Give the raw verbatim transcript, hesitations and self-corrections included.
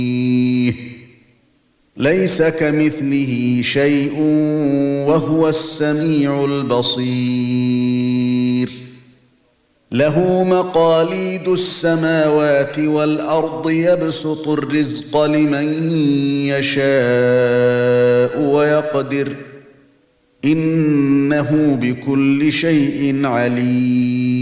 ليس كمثله شيء وهو السميع البصير له مقاليد السماوات والأرض يبسط الرزق لمن يشاء ويقدر إنه بكل شيء عليم